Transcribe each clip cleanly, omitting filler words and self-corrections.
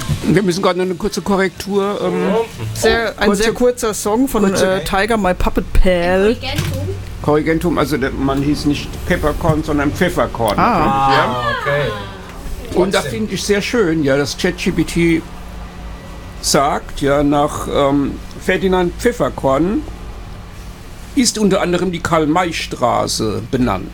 Wir müssen gerade noch eine kurze Korrektur. Ein sehr kurzer Song von Tiger, My Puppet Pal. Korrigentum, also der Mann hieß nicht Peppercorn, sondern Pfefferkorn. Okay. Und da finde ich sehr schön, ja, dass ChatGPT sagt, ja, nach Ferdinand Pfefferkorn ist unter anderem die Karl-May-Straße benannt.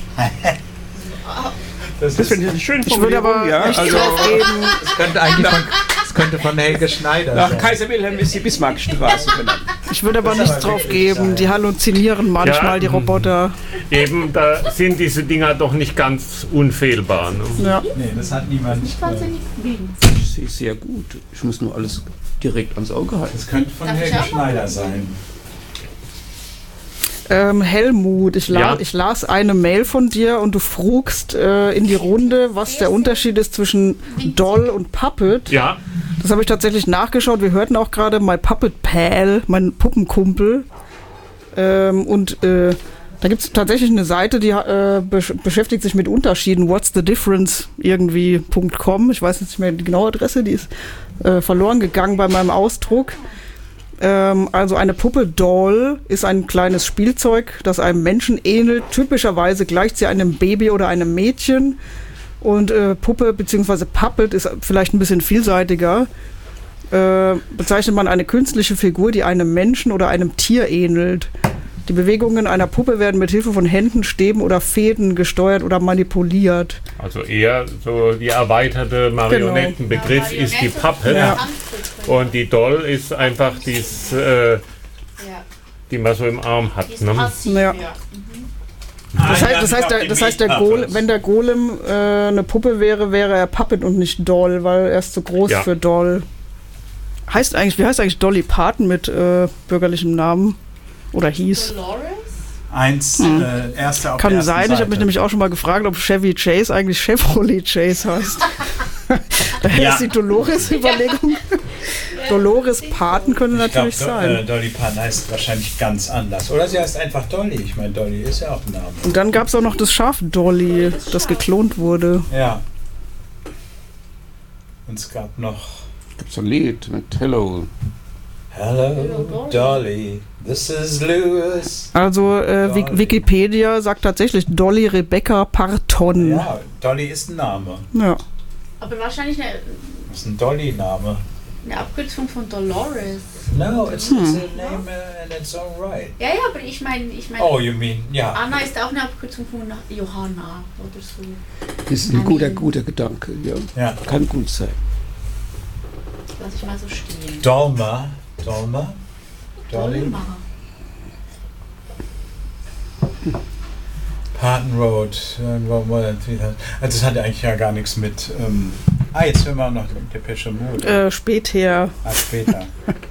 Das finde ich eine schöne Formulierung. Ich würde aber nicht draufgeben. Das könnte von Helge Schneider Nach sein. Kaiser Wilhelm ist die Bismarckstraße benannt. Ich würde aber nichts drauf geben. Die halluzinieren manchmal, die Roboter. Eben, da sind diese Dinger doch nicht ganz unfehlbar. Ne? Ja. Nee, das hat niemand. Ich sehe es sehr gut. Ich muss nur alles direkt ans Auge halten. Das könnte von Helge Schneider sein. Helmut, ich las eine Mail von dir und du frugst in die Runde, was der Unterschied ist zwischen Doll und Puppet. Ja. Das habe ich tatsächlich nachgeschaut. Wir hörten auch gerade My Puppet Pal, mein Puppenkumpel. Da gibt es tatsächlich eine Seite, die beschäftigt sich mit Unterschieden. What's the difference? irgendwie.com. Ich weiß jetzt nicht mehr die genaue Adresse, die ist verloren gegangen bei meinem Ausdruck. Also eine Puppe Doll ist ein kleines Spielzeug, das einem Menschen ähnelt. Typischerweise gleicht sie einem Baby oder einem Mädchen. Und Puppe bzw. Puppet ist vielleicht ein bisschen vielseitiger. Bezeichnet man eine künstliche Figur, die einem Menschen oder einem Tier ähnelt. Die Bewegungen einer Puppe werden mit Hilfe von Händen, Stäben oder Fäden gesteuert oder manipuliert. Also eher so die erweiterte Marionettenbegriff ist die Puppe. Ja. Und die Doll ist einfach dies, die man so im Arm hat. Ne? Ja. Das heißt, wenn der Golem eine Puppe wäre, wäre er Puppet und nicht Doll, weil er ist zu groß für Doll. Wie heißt eigentlich Dolly Parton mit bürgerlichem Namen? Oder hieß? Erster auf Kann der sein, ersten ich habe mich nämlich auch schon mal gefragt, ob Chevy Chase eigentlich Chevrolet Chase heißt. Daher ist die Dolores-Überlegung. Dolores Parton könnte natürlich sein. Dolly Parton heißt wahrscheinlich ganz anders. Oder sie heißt einfach Dolly. Ich meine, Dolly ist ja auch ein Name. Und dann gab es auch noch das Schaf Dolly, das geklont wurde. Ja. Und es gab noch... Gibt so ein Lied mit Hello. Hello, Dolly. This is Lewis. Also Wikipedia sagt tatsächlich Dolly Rebecca Parton. Ja, Dolly ist ein Name. Ja. Aber wahrscheinlich Das ist ein Dolly-Name. eine Abkürzung von Dolores. No, it's a name and it's all right. Ja, aber ich meine... Oh, you mean, ja. Anna ist auch eine Abkürzung von Johanna oder so. Das ist ein guter Gedanke. Ja. Kann gut sein. Lass ich mal so stehen. Dolma. Dolly. Parton Road. Das hat eigentlich ja gar nichts mit... jetzt hören wir noch Depeche Mode. Später. Später.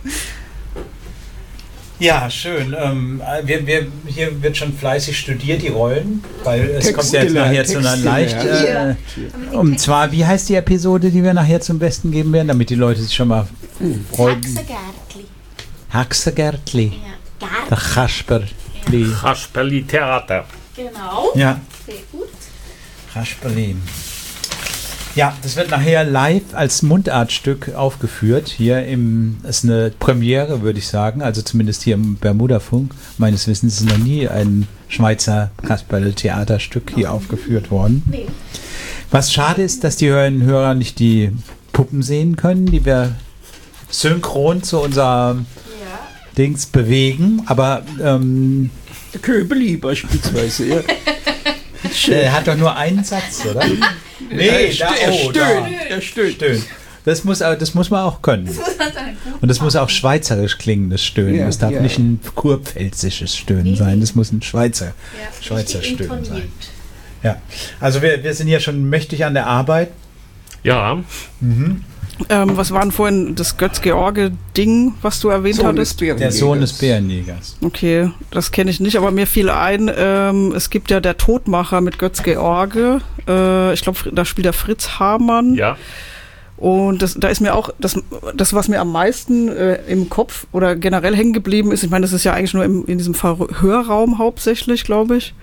Ja, schön. Hier wird schon fleißig studiert, die Rollen, weil es kommt ja jetzt nachher zu einer leicht... und zwar, wie heißt die Episode, die wir nachher zum Besten geben werden, damit die Leute sich schon mal freuen? Haxegärtli. Ja. Der Kasperli. Kasperli Theater. Genau. Ja. Sehr gut. Kasperli. Ja, das wird nachher live als Mundartstück aufgeführt. Ist eine Premiere, würde ich sagen. Also zumindest hier im Bermudafunk. Meines Wissens ist noch nie ein Schweizer Kasperle-Theaterstück hier aufgeführt worden. Nee. Was schade ist, dass die Hörer nicht die Puppen sehen können, die wir synchron zu unserem Dings bewegen. Aber Der Köbeli beispielsweise, ja. er hat doch nur einen Satz, oder? Nee, er stöhnt. Das muss man auch können. Und das muss auch schweizerisch klingendes Stöhnen. Das darf nicht ein kurpfälzisches Stöhnen sein. Das muss ein Schweizer Stöhnen sein. Ja, also wir sind ja schon mächtig an der Arbeit. Ja. Was war denn vorhin das Götz-George-Ding, was du erwähnt hattest? Der Sohn des Bärenjägers. Okay, das kenne ich nicht, aber mir fiel ein, es gibt ja Der Todmacher mit Götz-George. Ich glaube, da spielt der Fritz Hamann. Ja. Und da ist mir auch das, was mir am meisten im Kopf oder generell hängen geblieben ist, ich meine, das ist ja eigentlich nur in diesem Verhörraum hauptsächlich, glaube ich,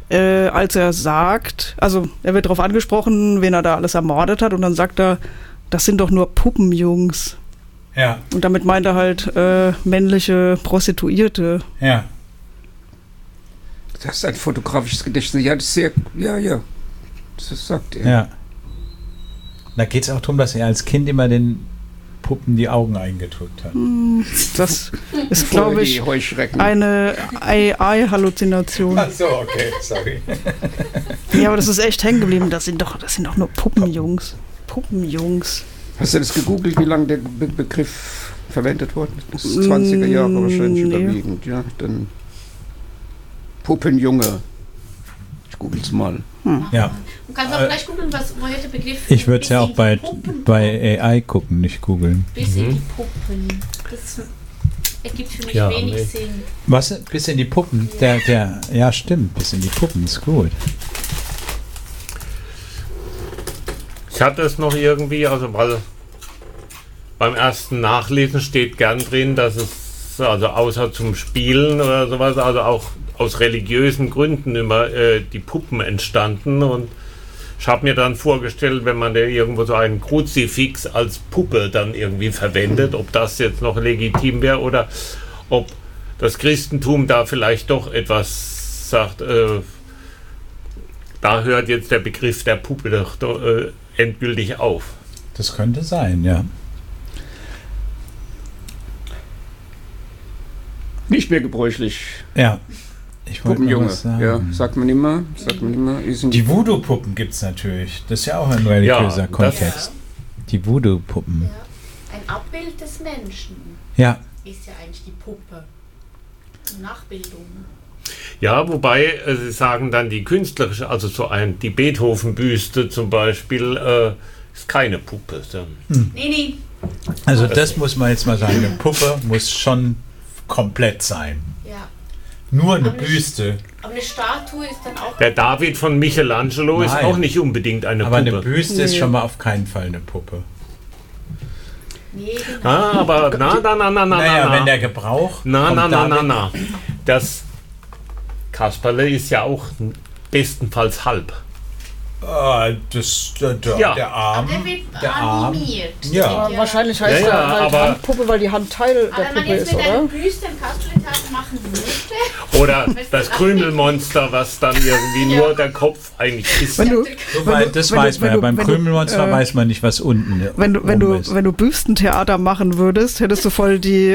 als er sagt, also er wird darauf angesprochen, wen er da alles ermordet hat, und dann sagt er, das sind doch nur Puppenjungs. Ja, Und damit meint er halt männliche Prostituierte. ja. Das ist ein fotografisches Gedächtnis. Ja, das ist sehr. Ja. Das sagt er. Ja. Da geht es auch darum, dass er als Kind immer den Puppen die Augen eingedrückt hat. Das ist, glaube ich, Die Heuschrecken. eine AI-Halluzination. Ach so, okay, sorry. Ja, aber das ist echt hängen geblieben. Das sind doch nur Puppenjungs. Puppenjungs. Hast du das gegoogelt, wie lange der Begriff verwendet worden ist? Das ist 20er Jahre wahrscheinlich nee. überwiegend. Ja, dann Puppenjunge. Ich google's mal. Ja, Und kannst auch gleich gucken, woher der Begriff. ich würde es ja bis auch in bei, die Puppen bei AI gucken, nicht googeln. Bis in die Puppen. Das ergibt für mich Ja, wenig nee. Sinn. Was? Bis in die Puppen? Ja, stimmt, bis in die Puppen ist gut. Ich hatte es noch irgendwie, also weil beim ersten Nachlesen steht gern drin, dass es, also außer zum Spielen oder sowas, also auch aus religiösen Gründen immer die Puppen entstanden. Und ich habe mir dann vorgestellt, wenn man da irgendwo so einen Kruzifix als Puppe dann irgendwie verwendet, ob das jetzt noch legitim wäre oder ob das Christentum da vielleicht doch etwas sagt, da hört jetzt der Begriff der Puppe doch endgültig auf. Das könnte sein, ja. Nicht mehr gebräuchlich. Ja. Ich wollte noch Puppenjunge. was sagen. Ja, sagt man immer. Die Voodoo-Puppen gibt es natürlich. Das ist ja auch ein religiöser Ja, Kontext. Die Voodoo-Puppen. Ja. Ein Abbild des Menschen Ja. ist ja eigentlich die Puppe. Die Nachbildung. Ja, wobei sie sagen dann die künstlerische, also so die Beethoven-Büste zum Beispiel, ist keine Puppe. Nee. Also das muss man jetzt mal sagen. Eine Puppe muss schon komplett sein. Ja. Nur eine Aber nicht- Büste. Aber eine Statue ist dann auch. Der David von Michelangelo ist Nein. auch nicht unbedingt eine Aber Puppe. eine Büste ist Nee. schon mal auf keinen Fall eine Puppe. Nee, genau. Aber Naja, wenn der Gebrauch. kommt damit- na. Das Kasperle ist ja auch bestenfalls halb. Ja. Der Arm. Der wird Der Arm. animiert. Ja. Der- Wahrscheinlich heißt Ja, ja, er halt aber- Handpuppe, weil die Hand Teil der Aber wenn man Puppe jetzt ist, mit einer oder? Büste ein Kasperle-Theater machen würde, Oder das Krümelmonster, was dann irgendwie nur der Kopf eigentlich ist. Wenn du, Wobei, das wenn du- weiß man wenn ja. du- Beim wenn du, Krümelmonster weiß man nicht, was unten wenn rum du, ist. wenn du Büstentheater machen würdest, hättest du voll die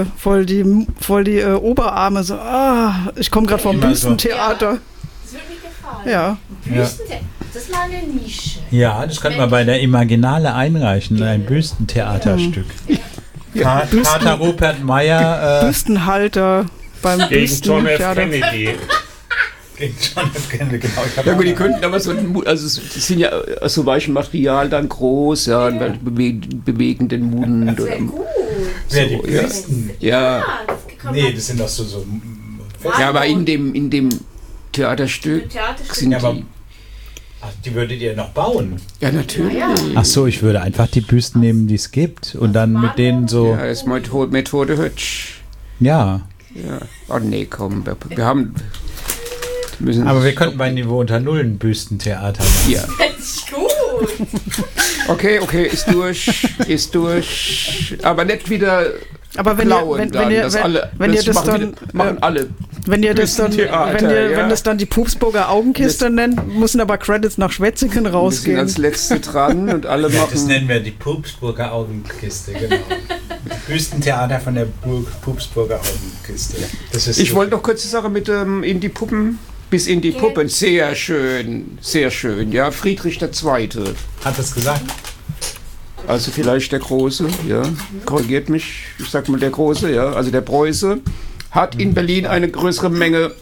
Oberarme so, ich komme gerade vom Immer so. Büstentheater. das würde mir gefallen. Ja. Büstentheater, das ist mal eine Nische. Ja, das könnte man bei der Imaginale einreichen, ein Büstentheaterstück. Pater Rupert Meyer Büstenhalter beim Gegen John F. Büstentheater. Kennedy. gegen John F. Kennedy, genau. Ich hab Ja auch gut, die mal- könnten aber so, also die sind ja aus so weichem Material dann groß, ja, und bewegen den Mund. Sehr Oder, gut. Wer, die ja. Büsten? ja, Ja, das kann Nee, man das sind doch so ja, aber in dem Theaterstück Theaterstück. sind Ja, aber- die. Ach, die würdet ihr noch bauen. Ja, natürlich. Ja. Ach so, ich würde einfach die Büsten nehmen, die es gibt und dann mit denen so, Ja, das ist Methode hübsch. ja. Ja. Oh nee, komm, wir haben. Müssen Aber wir könnten bei Niveau unter Null ein Büstentheater machen. Ja. Das ist gut. Okay, ist durch. Aber nicht wieder Aber wenn klauen dann, dass alle, wenn ihr das machen, dann, machen alle. wenn ihr das dann, Büstentheater, ja. wenn das dann die Pupsburger Augenkiste nennt, müssen aber Credits nach Schwetzingen Wir sind rausgehen. als Letzte dran und alle Ja, das machen. nennen wir die Pupsburger Augenkiste, genau. Büstentheater von der Pupsburger Augenkiste. Das ist Ich wollte noch kurz die Sache mit in die Puppen. Bis in die Puppen. Sehr schön. Ja, Friedrich II. Hat das gesagt? Also vielleicht der Große, ja. Korrigiert mich. Ich sag mal der Große, ja. Also der Preuße hat in Berlin eine größere Menge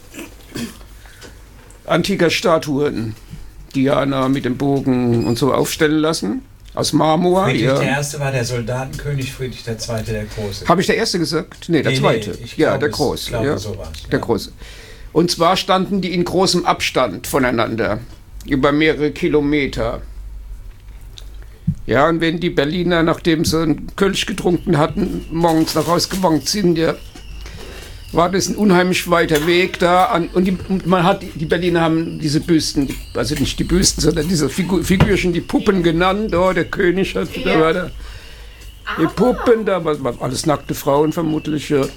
antiker Statuen, Diana mit dem Bogen und so aufstellen lassen. Aus Marmor. Friedrich Ja. der Erste war der Soldatenkönig, Friedrich der Zweite der Große. Habe ich der Erste gesagt? Nee, der Zweite. ich Ja, glaube, der Große. Ich glaube, Ja. so war's, Der ja. Große. Und zwar standen die in großem Abstand voneinander, über mehrere Kilometer. Ja, und wenn die Berliner, nachdem sie einen Kölsch getrunken hatten, morgens nach Hause gewonkt sind, ja, war das ein unheimlich weiter Weg da. Und man hat, die Berliner haben diese Büsten, also nicht die Büsten, sondern diese Figürchen, die Puppen genannt. Oh, der König hat da war da. Die Puppen, da waren alles nackte Frauen vermutlich. Ja.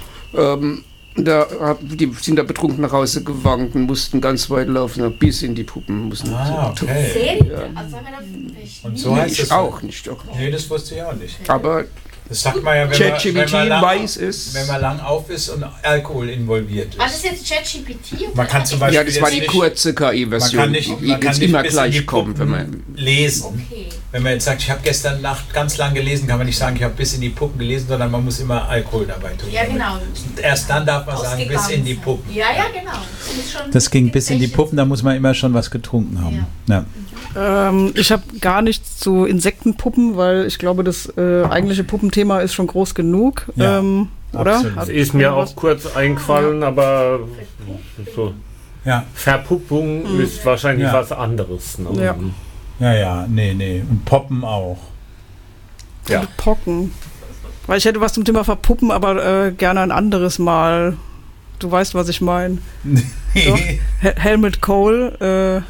Die sind da betrunken nach Hause gewankt und mussten ganz weit laufen, bis in die Puppen mussten. Okay. Serie? Ja. Also, Und so heißt es auch nicht. Nee, das wusste ich auch nicht. Aber Das sagt man ja, ChatGPT weiß es. Wenn man lang auf ist und Alkohol involviert ist. Was ist jetzt ChatGPT? Man kann zum Beispiel Ja, das war die jetzt kurze KI-Version. man kann nicht immer bis gleich in die kommen, wenn man. Puppen lesen. Okay. Wenn man jetzt sagt, ich habe gestern Nacht ganz lang gelesen, kann man nicht sagen, ich habe bis in die Puppen gelesen, sondern man muss immer Alkohol dabei trinken. Ja, genau. Und erst dann darf man sagen, bis in die Puppen. Ja, genau. Das ging bis in die Puppen, da muss man immer schon was getrunken haben. Ja. Ich habe gar nichts zu Insektenpuppen, weil ich glaube, das eigentliche Puppenthema ist schon groß genug. Ja, oder? absolut. Das ist mir auch kurz eingefallen, aber so Ja. Verpuppung ist wahrscheinlich Ja. was anderes. Ne? Ja. Nee. Und Poppen auch. Ja. Und Pocken. Weil ich hätte was zum Thema Verpuppen, aber gerne ein anderes Mal. Du weißt, was ich meine. So. Helmut Kohl,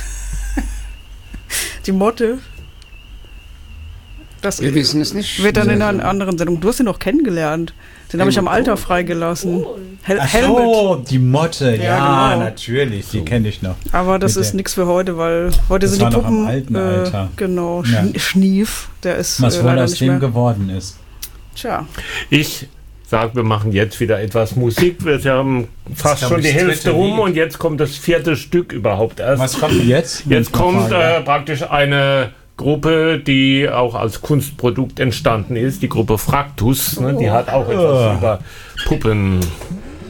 die Motte. Das Wir wissen es nicht. wird dann in einer anderen Sendung. Du hast ihn noch kennengelernt. Den habe ich am Alter freigelassen. Ach Helmut. so, die Motte, ja, genau. natürlich, die kenne ich noch. Aber das Mit ist der- nichts für heute, weil heute Das sind war die noch am Puppen. alten Alter. Genau, Ja. Schnief, der ist Was wohl leider aus nicht dem mehr. geworden ist. Tja, Ich sage, wir machen jetzt wieder etwas Musik. Wir haben fast glaub schon ich, die das Hälfte dritte rum Lied. und jetzt kommt das 4. Stück überhaupt erst. Was kommt jetzt? Jetzt kommt Frage. praktisch eine Gruppe, die auch als Kunstprodukt entstanden ist, die Gruppe Fraktus. Ne? Die hat auch etwas über Puppen